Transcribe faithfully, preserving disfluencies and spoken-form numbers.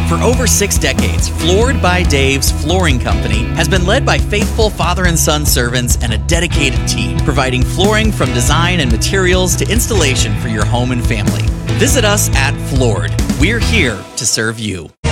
For over six decades, Floored by Dave's Flooring Company has been led by faithful father and son servants and a dedicated team, providing flooring from design and materials to installation for your home and family. Visit us at Floored. We're here to serve you.